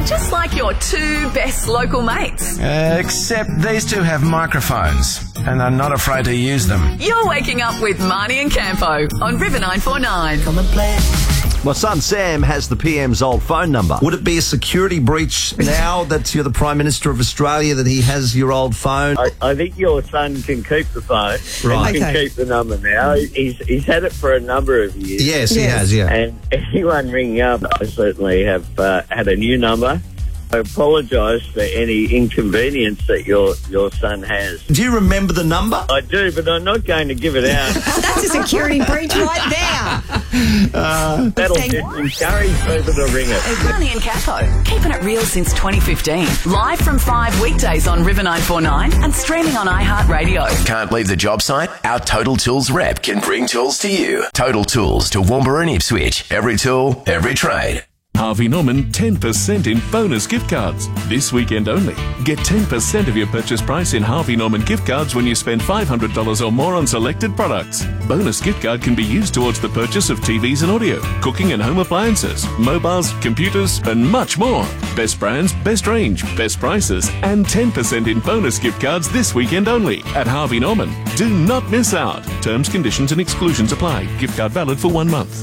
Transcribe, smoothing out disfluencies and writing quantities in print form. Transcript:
They're just like your two best local mates. Except these two have microphones and are not afraid to use them. You're waking up with Marnie and Campo on River 949. Come and play. My son Sam has the PM's old phone number. Would it be a security breach now that you're the Prime Minister of Australia that he has your old phone? I think your son can keep the phone. Right. He can keep the number now. He's had it for a number of years. Yes, he has, yeah. And anyone ringing up, I certainly have had a new number. I apologise for any inconvenience that your son has. Do you remember the number? I do, but I'm not going to give it out. That's a security breach right there. That'll just encourage people to ring it. Marnie and Campo, keeping it real since 2015. Live from 5 weekdays on River 949 and streaming on iHeartRadio. Can't leave the job site? Our Total Tools rep can bring tools to you. Total Tools to Toowoomba and Ipswich. Every tool, every trade. Harvey Norman 10% in bonus gift cards. This weekend only. Get 10% of your purchase price in Harvey Norman gift cards when you spend $500 or more on selected products. Bonus gift card can be used towards the purchase of TVs and audio, cooking and home appliances, mobiles, computers, and much more. Best brands, best range, best prices, and 10% in bonus gift cards this weekend only at Harvey Norman. Do not miss out. Terms, conditions, and exclusions apply. Gift card valid for 1 month.